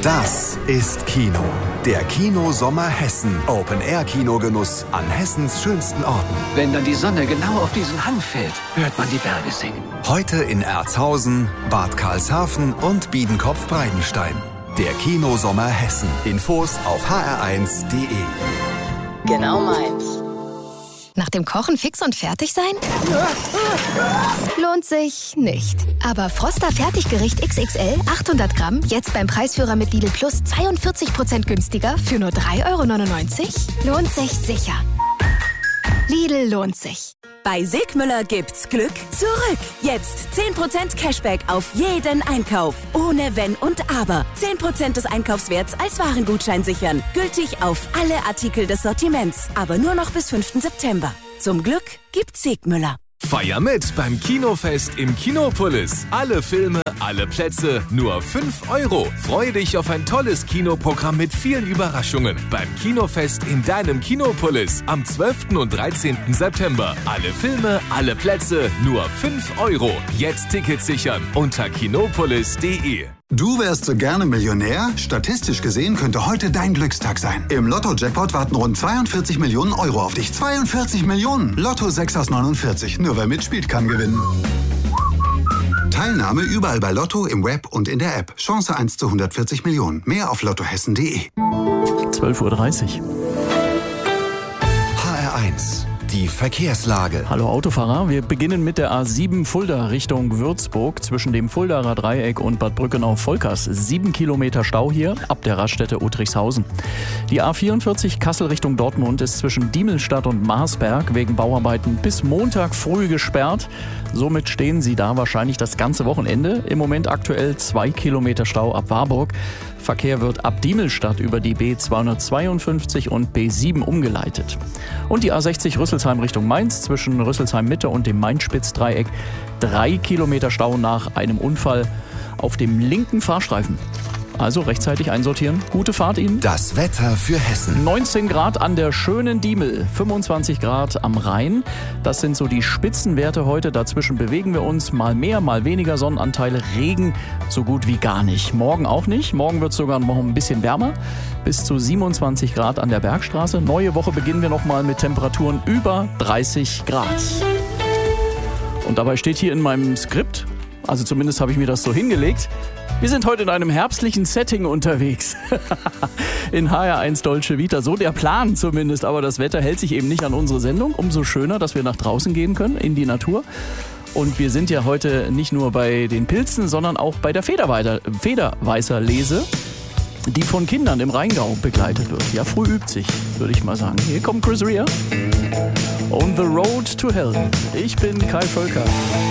Das ist Kino. Der Kino-Sommer Hessen. Open-Air-Kinogenuss an Hessens schönsten Orten. Wenn dann die Sonne genau auf diesen Hang fällt, hört man die Berge singen. Heute in Erzhausen, Bad Karlshafen und Biedenkopf-Breidenstein. Der Kino-Sommer Hessen. Infos auf hr1.de. Genau meins. Nach dem Kochen fix und fertig sein? Lohnt sich nicht. Aber Froster Fertiggericht XXL 800 Gramm jetzt beim Preisführer mit Lidl Plus 42% günstiger für nur 3,99 €? Lohnt sich sicher. Lidl lohnt sich. Bei Sigmüller gibt's Glück zurück. Jetzt 10% Cashback auf jeden Einkauf. Ohne Wenn und Aber. 10% des Einkaufswerts als Warengutschein sichern. Gültig auf alle Artikel des Sortiments. Aber nur noch bis 5. September. Zum Glück gibt's Sigmüller. Feier mit beim Kinofest im Kinopolis. Alle Filme, alle Plätze, nur 5 €. Freue dich auf ein tolles Kinoprogramm mit vielen Überraschungen. Beim Kinofest in deinem Kinopolis am 12. und 13. September. Alle Filme, alle Plätze, nur 5 €. Jetzt Tickets sichern unter kinopolis.de. Du wärst so gerne Millionär? Statistisch gesehen könnte heute dein Glückstag sein. Im Lotto-Jackpot warten rund 42 Millionen € auf dich. 42 Millionen! Lotto 6 aus 49. Nur wer mitspielt, kann gewinnen. Teilnahme überall bei Lotto, im Web und in der App. Chance 1 zu 140 Millionen. Mehr auf lottohessen.de. 12:30 Uhr. HR1. Die Verkehrslage. Hallo Autofahrer, wir beginnen mit der A7 Fulda Richtung Würzburg zwischen dem Fuldaer Dreieck und Bad Brückenau-Volkers. 7 Kilometer Stau hier ab der Raststätte Uttrichshausen. Die A44 Kassel Richtung Dortmund ist zwischen Diemelstadt und Marsberg wegen Bauarbeiten bis Montag früh gesperrt. Somit stehen Sie da wahrscheinlich das ganze Wochenende. Im Moment aktuell 2 Kilometer Stau ab Warburg. Verkehr wird ab Diemelstadt über die B252 und B7 umgeleitet. Und die A60 Rüsselsheim Richtung Mainz zwischen Rüsselsheim Mitte und dem Main-Spitz-Dreieck. 3 Kilometer Stau nach einem Unfall auf dem linken Fahrstreifen. Also rechtzeitig einsortieren. Gute Fahrt Ihnen. Das Wetter für Hessen. 19 Grad an der schönen Diemel, 25 Grad am Rhein. Das sind so die Spitzenwerte heute. Dazwischen bewegen wir uns. Mal mehr, mal weniger Sonnenanteile. Regen so gut wie gar nicht. Morgen auch nicht. Morgen wird es sogar noch ein bisschen wärmer. Bis zu 27 Grad an der Bergstraße. Neue Woche beginnen wir nochmal mit Temperaturen über 30 Grad. Und dabei steht hier in meinem Skript, also zumindest habe ich mir das so hingelegt, wir sind heute in einem herbstlichen Setting unterwegs. In HR1 Dolce Vita, so der Plan zumindest. Aber das Wetter hält sich eben nicht an unsere Sendung. Umso schöner, dass wir nach draußen gehen können, in die Natur. Und wir sind ja heute nicht nur bei den Pilzen, sondern auch bei der Federweißerlese, die von Kindern im Rheingau begleitet wird. Ja, früh übt sich, würde ich mal sagen. Hier kommt Chris Rea. On the Road to Hell. Ich bin Kai Völker.